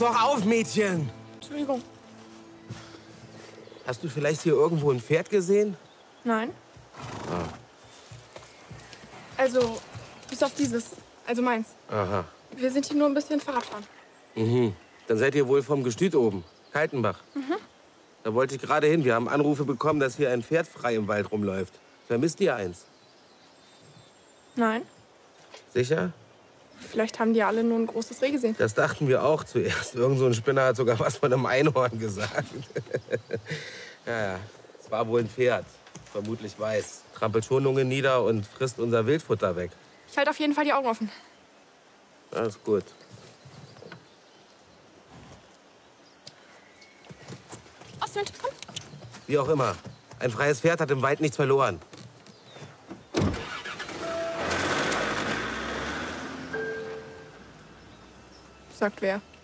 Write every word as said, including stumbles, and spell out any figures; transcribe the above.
doch auf, Mädchen! Entschuldigung. Hast du vielleicht hier irgendwo ein Pferd gesehen? Nein. Ah. Also, bis auf dieses. Also meins. Aha. Wir sind hier nur ein bisschen Fahrradfahren. Mhm. Dann seid ihr wohl vom Gestüt oben. Kaltenbach. Mhm. Da wollte ich gerade hin. Wir haben Anrufe bekommen, dass hier ein Pferd frei im Wald rumläuft. Vermisst ihr eins? Nein. Sicher? Vielleicht haben die alle nur ein großes Reh gesehen. Das dachten wir auch zuerst. Irgend so ein Spinner hat sogar was von einem Einhorn gesagt. Ja, ja. Es war wohl ein Pferd. Vermutlich weiß. Trampelt Schonungen nieder und frisst unser Wildfutter weg. Ich halte auf jeden Fall die Augen offen. Alles gut. Ostwind, komm. Wie auch immer. Ein freies Pferd hat im Wald nichts verloren. Sagt wer.